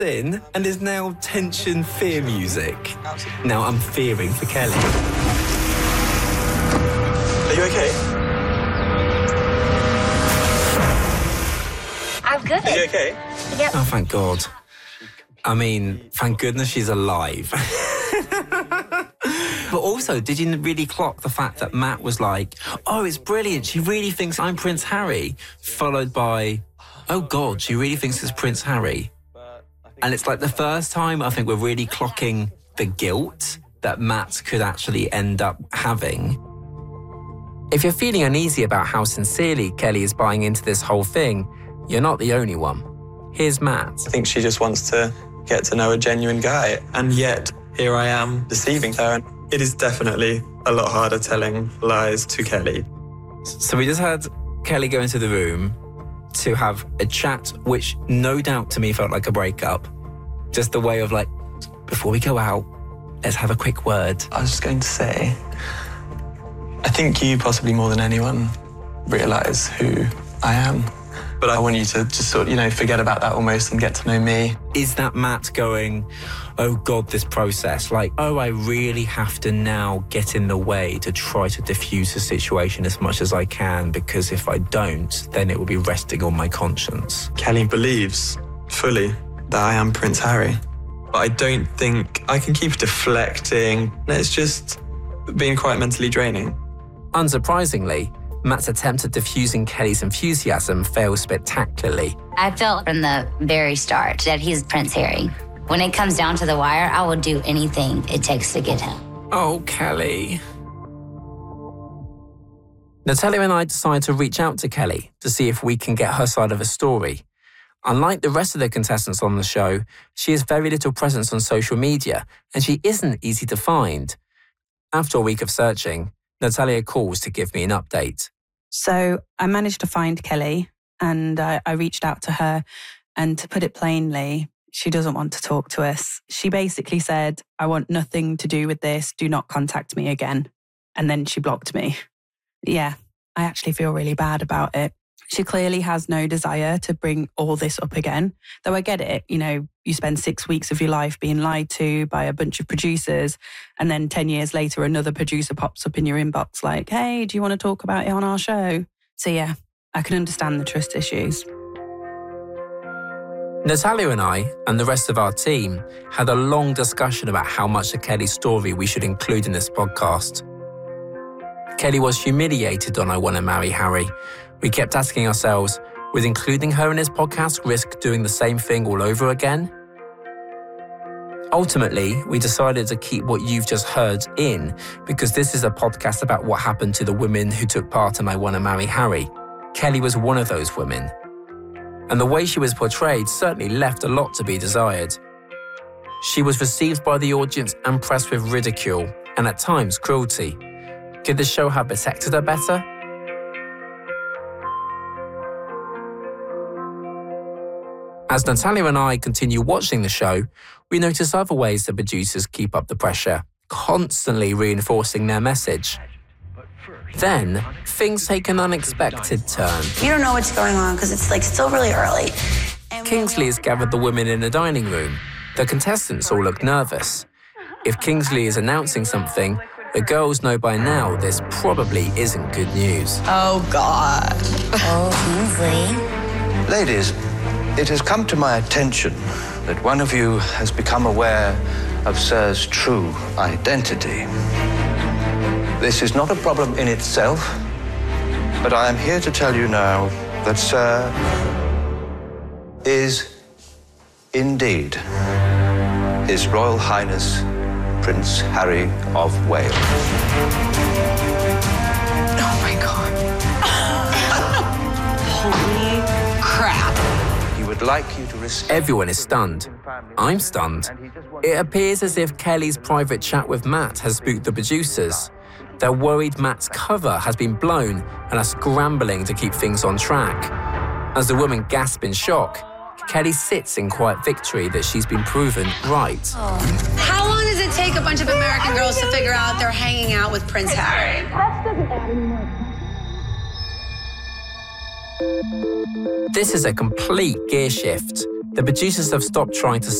in and is now tension fear music. Now I'm fearing for Kelly. Are you okay? I'm good. Are you okay? Yep. Oh, thank God. I mean, thank goodness she's alive. But also, did you really clock the fact that Matt was like, oh, it's brilliant, she really thinks I'm Prince Harry, followed by, oh God, she really thinks it's Prince Harry. And it's like the first time I think we're really clocking the guilt that Matt could actually end up having. If you're feeling uneasy about how sincerely Kelly is buying into this whole thing, you're not the only one. Here's Matt. I think she just wants to get to know a genuine guy. And yet, here I am deceiving her. It is definitely a lot harder telling lies to Kelly. So we just had Kelly go into the room to have a chat, which no doubt to me felt like a breakup. Just the way of like, before we go out, let's have a quick word. I was just going to say, I think you possibly more than anyone realise who I am. But I want you to just sort of, forget about that almost and get to know me. Is that Matt going, oh God, this process? Like, oh, I really have to now get in the way to try to diffuse the situation as much as I can, because if I don't, then it will be resting on my conscience. Kelly believes fully that I am Prince Harry. But I don't think I can keep deflecting. It's just been quite mentally draining. Unsurprisingly, Matt's attempt at diffusing Kelly's enthusiasm fails spectacularly. I felt from the very start that he's Prince Harry. When it comes down to the wire, I will do anything it takes to get him. Oh, Kelly. Natalia and I decided to reach out to Kelly to see if we can get her side of the story. Unlike the rest of the contestants on the show, she has very little presence on social media, and she isn't easy to find. After a week of searching, Natalia calls to give me an update. So I managed to find Kelly and I reached out to her, and to put it plainly, she doesn't want to talk to us. She basically said, I want nothing to do with this. Do not contact me again. And then she blocked me. Yeah, I actually feel really bad about it. She clearly has no desire to bring all this up again. Though I get it, you spend 6 weeks of your life being lied to by a bunch of producers, and then 10 years later, another producer pops up in your inbox like, hey, do you want to talk about it on our show? So yeah, I can understand the trust issues. Natalia and I, and the rest of our team, had a long discussion about how much of Kelly's story we should include in this podcast. Kelly was humiliated on I Want to Marry Harry. We kept asking ourselves, would including her in this podcast risk doing the same thing all over again? Ultimately, we decided to keep what you've just heard in, because this is a podcast about what happened to the women who took part in I Want to Marry Harry. Kelly was one of those women. And the way she was portrayed certainly left a lot to be desired. She was received by the audience and press with ridicule, and at times cruelty. Could the show have protected her better? As Natalia and I continue watching the show, we notice other ways the producers keep up the pressure, constantly reinforcing their message. Then, things take an unexpected turn. You don't know what's going on because it's still really early. Kingsley has gathered the women in the dining room. The contestants all look nervous. If Kingsley is announcing something, the girls know by now this probably isn't good news. Oh, God. Oh, Kingsley. Ladies, it has come to my attention that one of you has become aware of Sir's true identity. This is not a problem in itself, but I am here to tell you now that Sir is indeed His Royal Highness Prince Harry of Wales. Oh, my God. Holy crap. He would like you to respect... Everyone is stunned. I'm stunned. It appears as if Kelly's private chat with Matt has spooked the producers. They're worried Matt's cover has been blown and are scrambling to keep things on track. As the women gasp in shock, Kelly sits in quiet victory that she's been proven right. How long does it take a bunch of American girls to figure out they're hanging out with Prince Harry? This is a complete gear shift. The producers have stopped trying to